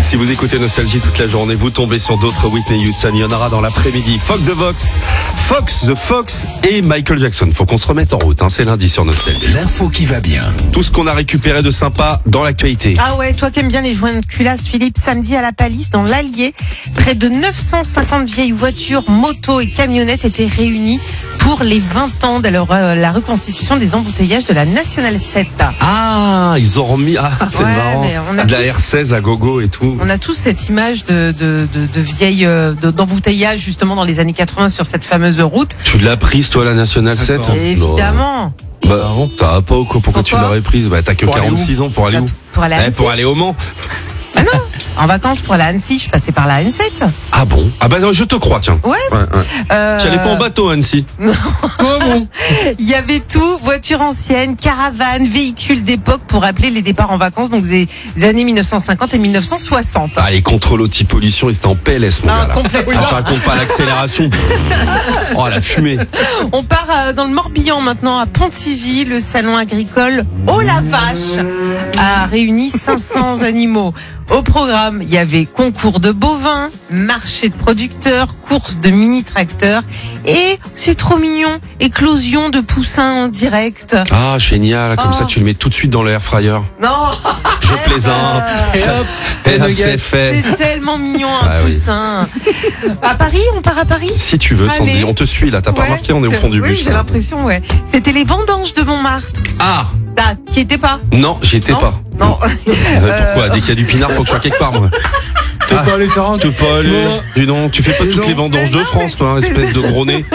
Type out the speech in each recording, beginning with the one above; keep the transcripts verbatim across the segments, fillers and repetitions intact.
Si vous écoutez Nostalgie toute la journée, vous tombez sur d'autres Whitney Houston. Il y en aura dans l'après-midi. Fox the Fox, Fox the Fox et Michael Jackson. Faut qu'on se remette en route, hein. C'est lundi sur Nostalgie. L'info qui va bien. Tout ce qu'on a récupéré de sympa dans l'actualité. Ah ouais, toi qui aimes bien les joints de culasse, Philippe, samedi à la Palisse, dans l'Allier, près de neuf cent cinquante vieilles voitures, motos et camionnettes étaient réunies pour les vingt ans de leur, euh, la reconstitution des embouteillages de la Nationale sept. Ah, ils ont remis, ah, c'est Ouais, marrant. mais on a De la tous- R seize à gogo et tout. On a tous cette image de, de, de, de vieilles, euh, de- d'embouteillage justement dans les années quatre-vingts sur cette fameuse route. Tu l'as prise, toi, la Nationale sept? D'accord. Et évidemment. Bah, ça va pas ou quoi? Pourquoi tu Pourquoi l'aurais prise? Bah, t'as que Pour aller quarante-six ans pour aller où? Pour aller à Eh, Annecy. pour aller au Mans. Ah non, en vacances pour aller à Annecy, je suis passée par la N sept. Ah bon? Ah bah non, je te crois, tiens. Ouais. Ouais, ouais. Euh, Tu allais pas en bateau, Annecy? Comment? Il y avait tout, voitures anciennes, caravanes, véhicules d'époque pour rappeler les départs en vacances, donc des, des années mille neuf cent cinquante et mille neuf cent soixante. Ah, les contrôles anti-pollution, ils étaient en P L S, mon Ah, gars, là. complètement. Ah, je raconte pas l'accélération. Oh, la fumée. On part euh, dans le Morbihan maintenant, à Pontivy. Le salon agricole Oh la vache a réuni cinq cents animaux. Au programme, il y avait concours de bovins, marché de producteurs, course de mini-tracteurs et, c'est trop mignon, éclosion de poussins en direct. Ah, génial. Comme Oh. ça, tu le mets tout de suite dans le air fryer. Non, Je plaisante. Et hop, Et et hop, nuggets. c'est fait. c'est tellement mignon un Ah oui. poussin. À Paris, on part à Paris? Si tu veux, Sandy, Allez. on te suit, là. T'as pas Ouais. remarqué? On est au fond du Oui, bus. j'ai là. l'impression, ouais. C'était les vendanges de Montmartre. Ah! Ah, qui était pas? Non, j'y étais Non. pas. Non. Euh, Pourquoi? Dès qu'il y a du pinard, faut que je sois quelque part, moi. T'es pas allé faire un Tu peux pas aller. Non. Dis donc, tu fais pas Dis toutes donc. les vendanges Mais de non, France, toi, hein, espèce de gros nez.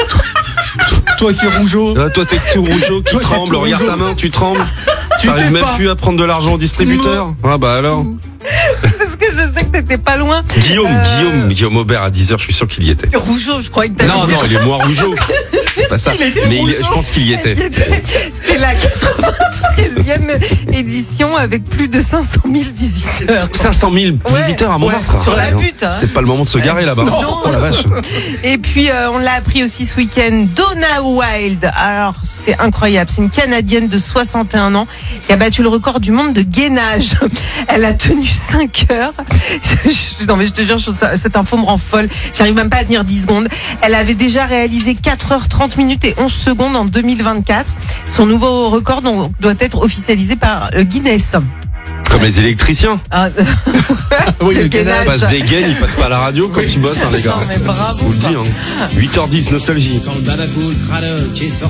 Toi qui es rougeau. Là, toi, t'es tout rougeau qui Toi, t'es tremble. tout Regarde rougeau. ta main, tu trembles. Tu T'arrives t'es même pas. plus à prendre de l'argent au distributeur. Ah bah alors. Parce que je sais que t'étais pas loin. Guillaume, Euh, Guillaume, Guillaume Aubert à dix heures, je suis sûr qu'il y était. Rougeau, je crois que t'allais Non, dire. non, il est moins rougeau. C'est pas ça. Il était Mais il- rougeau. je pense qu'il y était. Il était- C'était la quatre-vingt-treizième édition avec plus de cinq cent mille visiteurs. cinq cent mille Ouais, visiteurs à Montmartre. ouais, sur la Ah, butte, hein. C'était pas le moment de se garer là-bas. Non. Oh la vache. Et puis euh, on l'a appris aussi ce week-end, Donna Wilde. Alors c'est incroyable, c'est une Canadienne de soixante et un ans qui a battu le record du monde de gainage. Elle a tenu cinq heures. Non mais je te jure, je trouve ça- cette info me rend folle. J'arrive même pas à tenir dix secondes. Elle avait déjà réalisé quatre heures trente minutes et onze secondes en deux mille vingt-quatre. Son nouveau record donc, doit être officialisé par euh, Guinness. Comme les électriciens. Ah, Oui, le Ils gainage. passent des gaines, ils passent pas à la radio quand ils bossent, hein, les gars. Non, mais bravo. Je vous le dis, hein. huit heures dix, nostalgie. Quand le babacool cradoc est sorti